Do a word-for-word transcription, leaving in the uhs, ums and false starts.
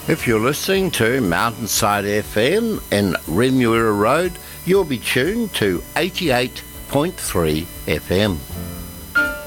If you're listening to Mountainside F M in Remuera Road, you'll be tuned to eighty-eight point three F M.